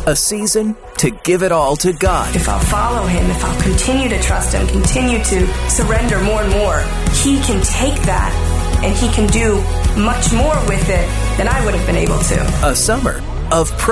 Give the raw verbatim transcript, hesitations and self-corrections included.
A season to give it all to God. If I'll follow him, if I'll continue to trust him, continue to surrender more and more, he can take that and he can do much more with it than I would have been able to. A summer of prayer.